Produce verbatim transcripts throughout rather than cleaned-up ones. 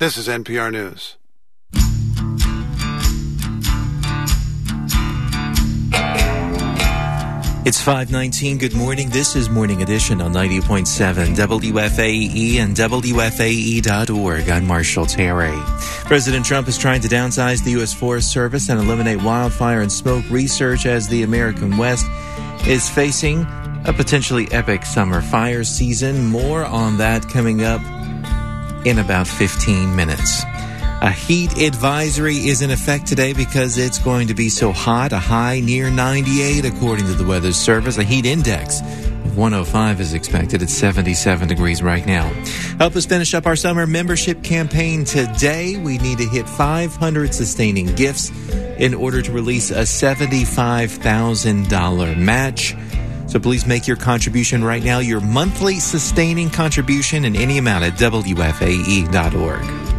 This is N P R News. It's five nineteen. Good morning. This is Morning Edition on ninety point seven W F A E and W F A E dot org. I'm Marshall Terry. President Trump is trying to downsize the U S Forest Service and eliminate wildfire and smoke research as the American West is facing a potentially epic summer fire season. More on that coming up in about fifteen minutes. A heat advisory is in effect today because it's going to be so hot. A high near ninety-eight, according to the Weather Service. A heat index of one oh five is expected at seventy-seven degrees right now. Help us finish up our summer membership campaign today. We need to hit five hundred sustaining gifts in order to release a seventy-five thousand dollars match. So please make your contribution right now, your monthly sustaining contribution in any amount at W F A E dot org.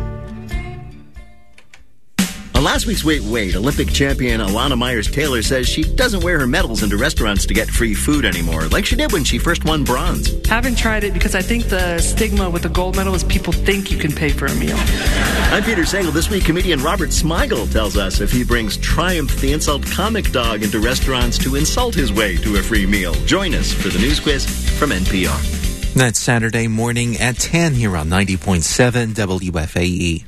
On last week's Wait Wait, Olympic champion Alana Myers-Taylor says she doesn't wear her medals into restaurants to get free food anymore, like she did when she first won bronze. Haven't tried it because I think the stigma with the gold medal is people think you can pay for a meal. I'm Peter Sagal. This week, comedian Robert Smigel tells us if he brings Triumph the Insult Comic Dog into restaurants to insult his way to a free meal. Join us for the news quiz from N P R. That's Saturday morning at ten here on ninety point seven W F A E.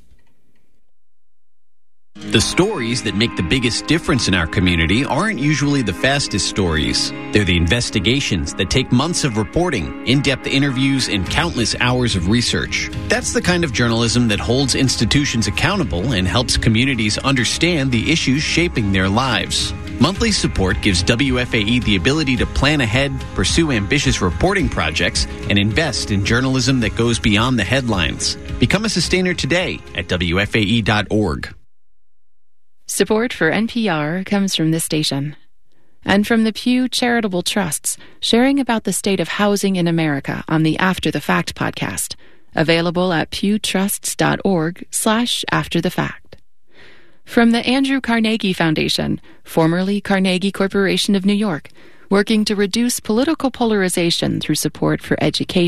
The stories that make the biggest difference in our community aren't usually the fastest stories. They're the investigations that take months of reporting, in-depth interviews, and countless hours of research. That's the kind of journalism that holds institutions accountable and helps communities understand the issues shaping their lives. Monthly support gives W F A E the ability to plan ahead, pursue ambitious reporting projects, and invest in journalism that goes beyond the headlines. Become a sustainer today at W F A E dot org. Support for N P R comes from this station and from the Pew Charitable Trusts, sharing about the state of housing in America on the After the Fact podcast, available at pewtrusts.org slash after the fact. From the Andrew Carnegie Foundation, formerly Carnegie Corporation of New York, working to reduce political polarization through support for education.